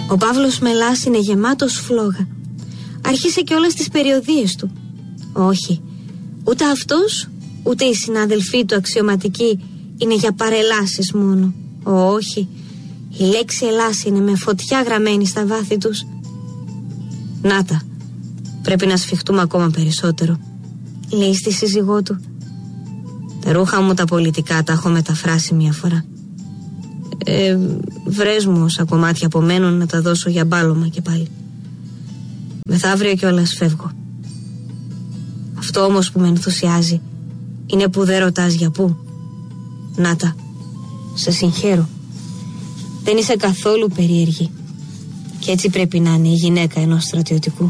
Ο Παύλος Μελάς είναι γεμάτος φλόγα. Άρχισε και όλες τις περιοδίες του. Όχι, ούτε αυτός ούτε οι συνάδελφοί του αξιωματικοί είναι για παρελάσεις μόνο. Όχι, η λέξη Ελλάς είναι με φωτιά γραμμένη στα βάθη τους. Νάτα, πρέπει να σφιχτούμε ακόμα περισσότερο, λέει στη σύζυγό του. Τα ρούχα μου τα πολιτικά τα έχω μεταφράσει μια φορά. Βρες μου όσα κομμάτια απομένουν να τα δώσω για μπάλωμα και πάλι. Μεθαύριο κιόλας φεύγω. Αυτό όμως που με ενθουσιάζει είναι που δεν ρωτάς για πού. Νάτα, σε συγχαίρω. Δεν είσαι καθόλου περίεργη. Και έτσι πρέπει να είναι η γυναίκα ενός στρατιωτικού.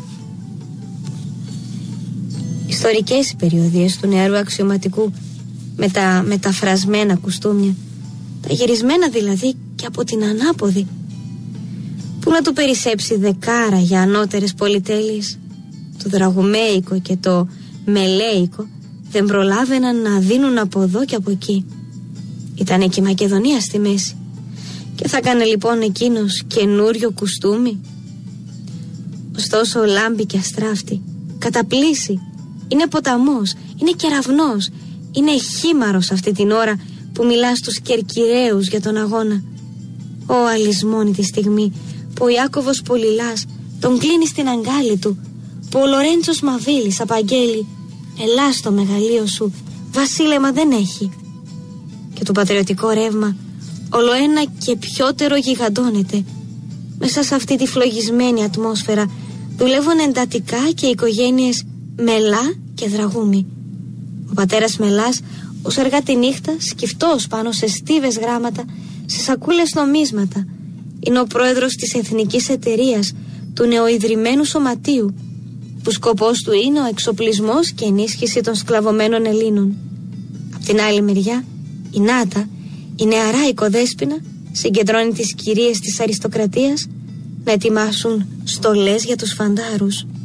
Ιστορικές περιοδίες του νεαρού αξιωματικού με τα μεταφρασμένα κουστούμια, τα γυρισμένα δηλαδή και από την ανάποδη. Πού να του περισσέψει δεκάρα για ανώτερες πολυτέλειες. Το δραγουμέικο και το μελέικο δεν προλάβαιναν να δίνουν από εδώ και από εκεί. Ήτανε και η Μακεδονία στη μέση. Και θα έκανε λοιπόν εκείνος καινούριο κουστούμι. Ωστόσο λάμπει και αστράφτη, καταπλήσει. Είναι ποταμός, είναι κεραυνός, είναι χήμαρος αυτή την ώρα που μιλά στους Κερκυραίους για τον αγώνα. Ω αλυσμόνη τη στιγμή που ο Ιάκωβος Πολυλάς τον κλείνει στην αγκάλη του, που ο Λορέντσος Μαβίλης απαγγέλει «Ελά στο μεγαλείο σου, βασίλεμα δεν έχει». Και το πατριωτικό ρεύμα ολοένα και πιότερο γιγαντώνεται. Μέσα σε αυτή τη φλογισμένη ατμόσφαιρα δουλεύουν εντατικά και οι οικογένειες Μελά και Δραγούμη. Ο πατέρας Μελάς ως αργά τη νύχτα, σκυφτός πάνω σε στίβες γράμματα, σε σακούλες νομίσματα, είναι ο πρόεδρος της Εθνικής Εταιρείας του νεοειδρυμένου σωματείου, που σκοπός του είναι ο εξοπλισμός και ενίσχυση των σκλαβωμένων Ελλήνων. Απ' την άλλη μεριά, η Νάτα, η νεαρά οικοδέσποινα, συγκεντρώνει τις κυρίες της αριστοκρατίας να ετοιμάσουν στολές για τους φαντάρους.